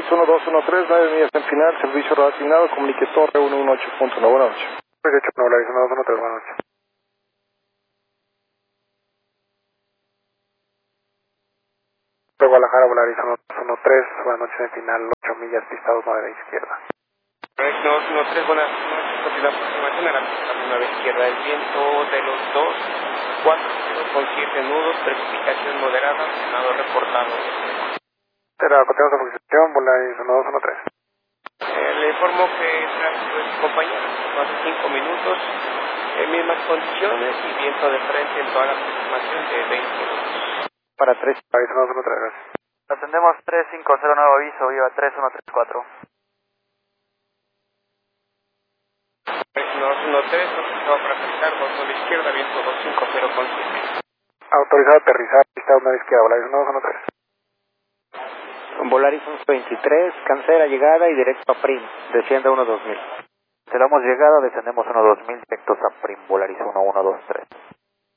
1213, 9 millas en final, servicio radar asignado, comunique torre 118.1, buenas noches. 18, Volaris 1213, buenas noches. Guadalajara, Volaris 1213, buenas noches en final, 8 millas, pista 29 de izquierda. 1213, buenas noches, la aproximación a la pista 29 izquierda, el viento de los 240 con 7 nudos, precipitación moderada, sonado reportado. Pero continuamos la posición, Volaris 1213. Le informo que tráfico de su compañero, hace 5 minutos, en mismas condiciones y viento de frente en toda la aproximación de 20 minutos. Para 3. Volaris 1213, gracias. Atendemos 3509 aviso, viva 3134. 1213, autorizado para aterrizar, botón de izquierda, viento 250 con 7. Autorizado a aterrizar, pista 1 de izquierda, Volaris 1213. Volaris 1123, cancela llegada y directo a Prim, desciende 12000. Cancelamos llegada, descendemos 12000, directos a Prim, Volaris 1123.